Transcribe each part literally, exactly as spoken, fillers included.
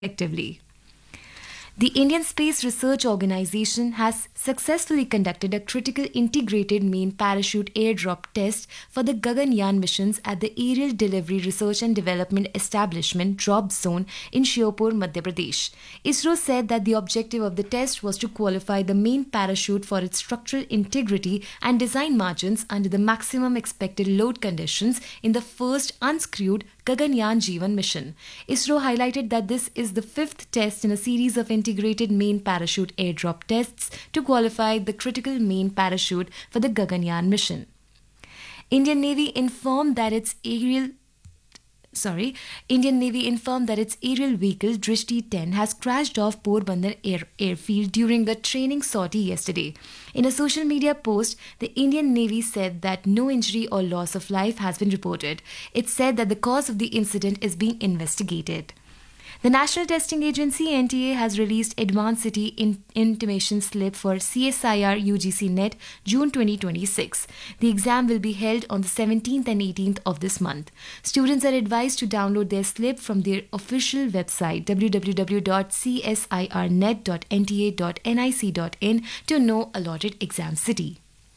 respectively. The Indian Space Research Organization has successfully conducted a critical integrated main parachute airdrop test for the Gaganyaan missions at the Aerial Delivery Research and Development Establishment Drop Zone in Shiopur, Madhya Pradesh. ISRO said that the objective of the test was to qualify the main parachute for its structural integrity and design margins under the maximum expected load conditions in the first unscrewed Gaganyaan Jeevan mission. ISRO highlighted that this is the fifth test in a series of integrated main parachute airdrop tests to qualify the critical main parachute for the Gaganyaan mission. Indian Navy informed that its aerial Sorry, Indian Navy informed that its aerial vehicle Drishti ten has crashed off Porbandar air, airfield during a training sortie yesterday. In a social media post, the Indian Navy said that no injury or loss of life has been reported. It said that the cause of the incident is being investigated. The National Testing Agency N T A has released Advanced City in- Intimation Slip for C S I R U G C Net June twenty twenty-six. The exam will be held on the seventeenth and eighteenth of this month. Students are advised to download their slip from their official website w w w dot c s i r net dot n t a dot n i c dot in to know allotted exam city.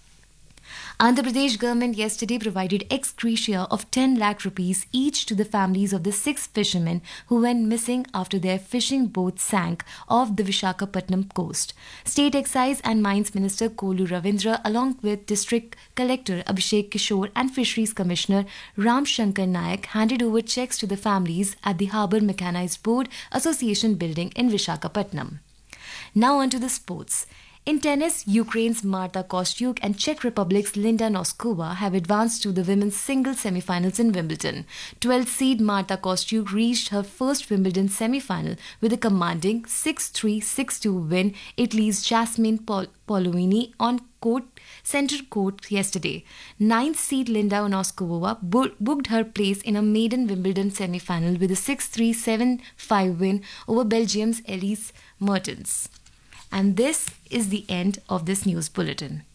Andhra Pradesh government yesterday provided ex gratia of ten lakh rupees each to the families of the six fishermen who went missing after their fishing boat sank off the Visakhapatnam coast. State Excise and Mines Minister Kolu Ravindra, along with District Collector Abhishek Kishore and Fisheries Commissioner Ram Shankar Nayak, handed over checks to the families at the Harbour Mechanized Board Association building in Visakhapatnam. Now on to the sports. In tennis, Ukraine's Marta Kostyuk and Czech Republic's Linda Noskova have advanced to the women's singles semi-finals in Wimbledon. twelfth seed Marta Kostyuk reached her first Wimbledon semi-final with a commanding six three six two win Italy's Jasmine Pol- Polowini on court center court yesterday. ninth seed Linda Noskova bo- booked her place in a maiden Wimbledon semi-final with a six three seven five win over Belgium's Elise Mertens. And this is the end of this news bulletin.